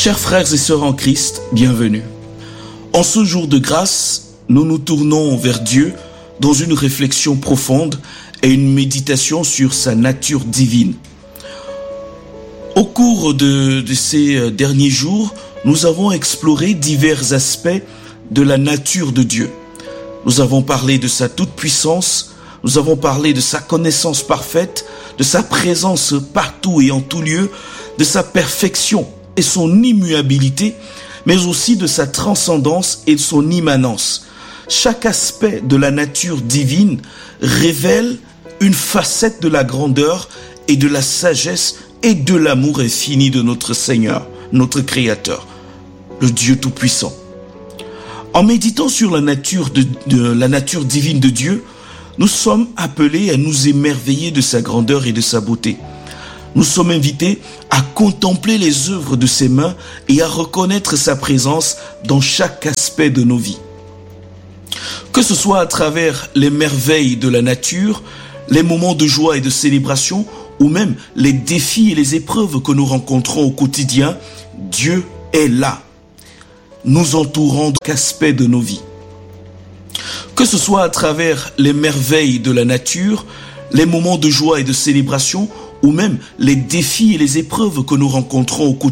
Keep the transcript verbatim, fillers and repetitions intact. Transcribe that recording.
Chers frères et sœurs en Christ, bienvenue. En ce jour de grâce, nous nous tournons vers Dieu dans une réflexion profonde et une méditation sur sa nature divine. Au cours de, de ces derniers jours, nous avons exploré divers aspects de la nature de Dieu. Nous avons parlé de sa toute-puissance, nous avons parlé de sa connaissance parfaite, de sa présence partout et en tout lieu, de sa perfection et son immuabilité, mais aussi de sa transcendance et de son immanence. Chaque aspect de la nature divine révèle une facette de la grandeur et de la sagesse et de l'amour infini de notre Seigneur, notre Créateur, le Dieu Tout-Puissant. En méditant sur la nature, de, de, la nature divine de Dieu, nous sommes appelés à nous émerveiller de sa grandeur et de sa beauté. Nous sommes invités à contempler les œuvres de ses mains et à reconnaître sa présence dans chaque aspect de nos vies. Que ce soit à travers les merveilles de la nature, les moments de joie et de célébration, ou même les défis et les épreuves que nous rencontrons au quotidien, Dieu est là, nous entourant de chaque aspect de nos vies. Que ce soit à travers les merveilles de la nature, les moments de joie et de célébration, ou même les défis et les épreuves que nous rencontrons au quotidien,